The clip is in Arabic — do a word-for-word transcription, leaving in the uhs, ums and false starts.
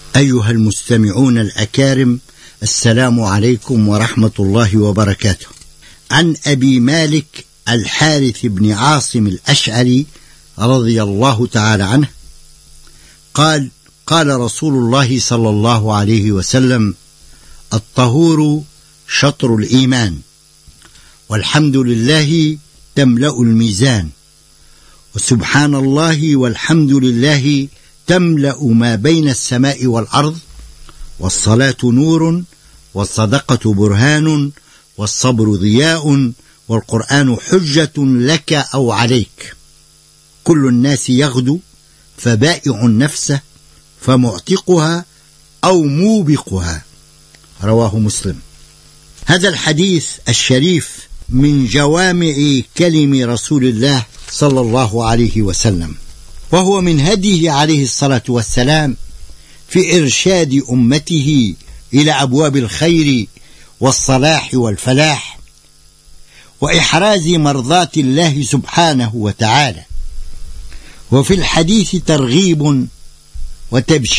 أيها المستمعون الأكارم، السلام عليكم ورحمة الله وبركاته. عن أبي مالك الحارث بن عاصم الأشعري رضي الله تعالى عنه قال: قال رسول الله صلى الله عليه وسلم: الطهور شطر الإيمان، والحمد لله تملأ الميزان، وسبحان الله والحمد لله تملأ ما بين السماء والأرض، والصلاة نور، والصدقة برهان، والصبر ضياء، والقرآن حجة لك أو عليك. كل الناس يغدو، فبائع نفسه فمعتقها أو موبقها. رواه مسلم. هذا الحديث الشريف من جوامع كلم رسول الله صلى الله عليه وسلم، وهو من هديه عليه الصلاة والسلام في إرشاد أمته إلى أبواب الخير والصلاح والفلاح، وإحراز مرضات الله سبحانه وتعالى. وفي الحديث ترغيب وتبشير